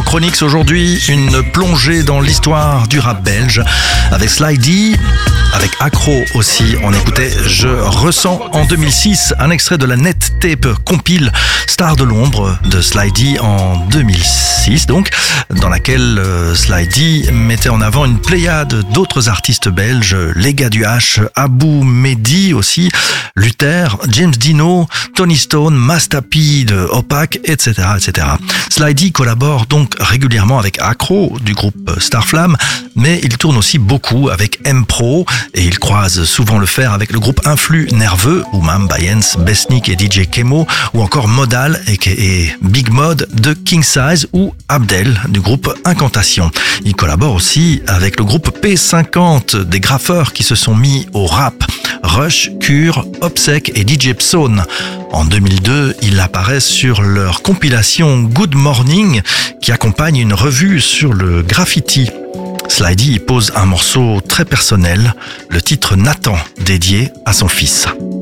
Chroniques aujourd'hui, une plongée dans l'histoire du rap belge avec Sly D, avec Acro aussi. On écoutait Je ressens en 2006, un extrait de la net tape compile Star de l'ombre de Sly D en 2006 donc, dans laquelle Sly D mettait en avant une pléiade d'autres artistes belges, les gars du H, Abou Mehdi aussi, Luther, James Dino, Tony Stone, Master P de Opac, etc. etc. Sly D collabore donc régulièrement avec Acro du groupe Starflame, mais il tourne aussi beaucoup avec M-Pro et il croise souvent le fer avec le groupe Influx Nerveux, Oumam Bayens, Besnik et DJ Kemo, ou encore Modal et Big Mod de King Size ou Abdel du groupe Incantation. Il collabore aussi avec le groupe P50, des graffeurs qui se sont mis au rap. Rush, Cure, Obsec et DJ Psone. En 2002, il apparaît sur leur compilation Good Morning qui accompagne une revue sur le graffiti. Sly D y pose un morceau très personnel, le titre Nathan, dédié à son fils.